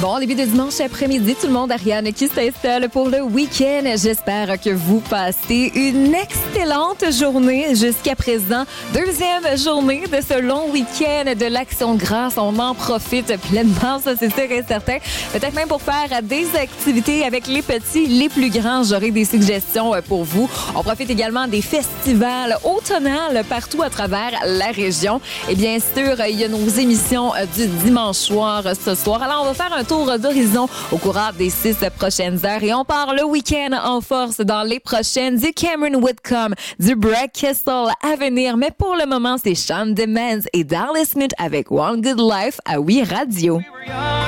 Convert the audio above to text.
Bon début de dimanche après-midi, tout le monde, Ariane qui s'installe pour le week-end. J'espère que vous passez une excellente journée jusqu'à présent. Deuxième journée de ce long week-end de l'Action de grâce. On en profite pleinement, ça c'est sûr et certain. Peut-être même pour faire des activités avec les petits, les plus grands. J'aurai des suggestions pour vous. On profite également des festivals automnales partout à travers la région. Et bien sûr, il y a nos émissions du dimanche soir ce soir. Alors, on va faire un tour d'horizon au courant des 6 prochaines heures et on part le week-end en force dans les prochaines du Cameron Whitcomb, du Breck Castle à venir. Mais pour le moment, c'est Shawn Mendes et Dallas Smith avec One Good Life à Oui Radio.